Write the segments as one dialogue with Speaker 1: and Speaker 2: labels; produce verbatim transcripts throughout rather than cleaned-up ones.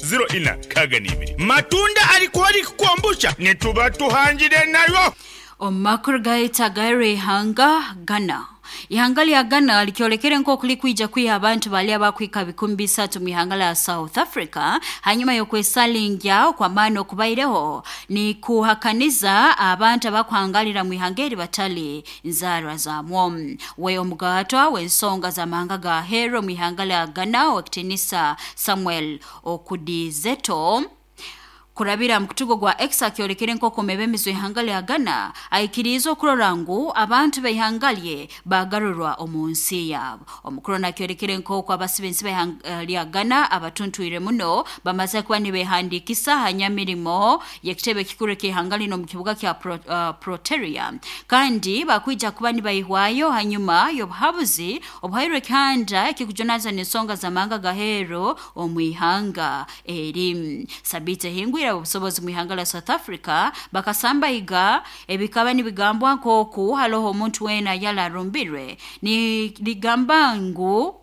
Speaker 1: zero ina kaganibiri matunda alikwali kukumbusha netuba tuhanjire nayo
Speaker 2: omakuru gaita gaire hanga Ghana ihanga lya Ghana likyolekere nko kulikwija kwiha abantu bali abakwika bikumi bisatu mu ihanga la South Africa hanyuma yokwesalingya kwa mano kubaireho ni kuhakaniza abantu abakwangalira mu ihangeri batali nzara za mwom we omugatwa wensonga za mahanga ga hero mu ihanga la Ghana wakitinisa Samuel Okudizeto kurabira mkutugo gwa exa kyolekere nko komebemizo ihangale ya Ghana aikirizo kurorangu abantu behangalye bagarurwa omunsi yabo omukuru nakyolekere nko kwa basibensi behangale ya Ghana abatuntuire muno bamaze kuba nibehandikisa hanyamirimo yekitebe kikuru kihangali no mukibuga kya pro, uh, Proteria kandi bakwija kuba nibayihwayo hanyuma yobhabuzi obhaire kanda kikujonaza nisonga za manga gahero omwihanga eri sabite hingu obusobozi mu ihanga la South Africa bakasamba iga ebikaba nibigambwa nkoku haloho omuntu wena yala rumbirwe ni ligambangu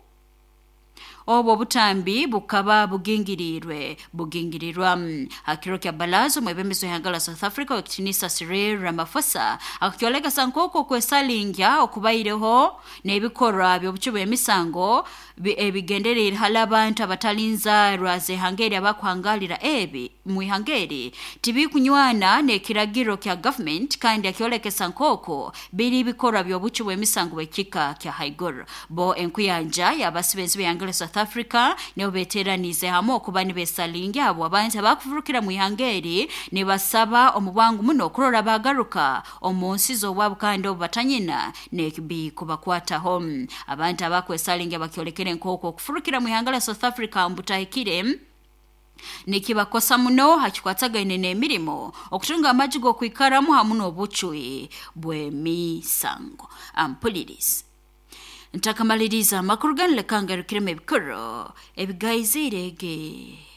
Speaker 2: obo butambi bukaba bugingirirwe bugingirirwa hakiro kya balazo mwebemizo ihanga la South Africa wakitinisa Cyril Ramaphosa akyolega sankoko kwesalingya okubaireho nebikora byobucubu emisango ebigenderera halabantu abatalinza rwaze hangeri abakwangalira ebi mu ihangeri tibikunywana nekiragiro kya government kandi akyoleke sankoko biri bikora byobucubu emisango bekika kya haigor bo enkuyanja yabasibenzi behangere South Africa ne obeteranize hamo kubani besalingya abo abantu abakuvurukira mu ihangeri ne basaba omubwangu muno kurora bagaruka omunsi zo wabo kandi obatanyina ne kibi kubakwata home abantu abakwesalingya bakyolekere nkoko kufurukira mu ihangala South Africa mbutahikire nikibakosa muno hakikwatagaine n'emirimo okutunga amajigo kwikaramu hamuno obucui bw'emisango ampuliriza ntakamaliriza makuru ganle kangarukire mebikoro ebigaizirege